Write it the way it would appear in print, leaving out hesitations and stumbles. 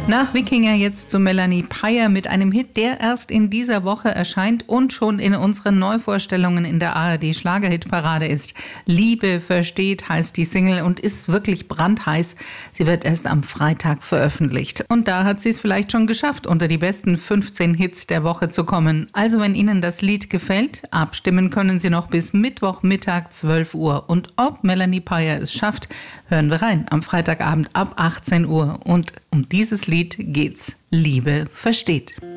Nach Wikinger jetzt zu Melanie Peyer mit einem Hit, der erst in dieser Woche erscheint und schon in unseren Neuvorstellungen in der ARD Schlagerhitparade ist. Liebe versteht heißt die Single und ist wirklich brandheiß. Sie wird erst am Freitag veröffentlicht. Und da hat sie es vielleicht schon geschafft, unter die besten 15 Hits der Woche zu kommen. Also wenn Ihnen das Lied gefällt, abstimmen können Sie noch bis Mittwochmittag 12 Uhr. Und ob Melanie Peyer es schafft, hören wir rein am Freitagabend ab 18 Uhr. Und um dieses Lied geht's. Liebe versteht.